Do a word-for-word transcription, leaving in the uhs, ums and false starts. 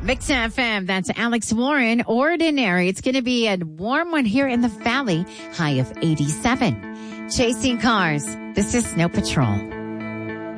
Mix F M, that's Alex Warren. Ordinary. It's going to be a warm one here in the valley. High of eighty-seven. Chasing cars. This is Snow Patrol.